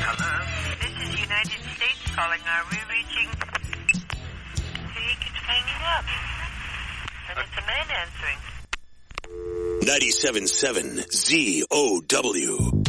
This is United States calling. Are we reaching? He keeps hanging up. And it's a man answering. 97.7 ZOW.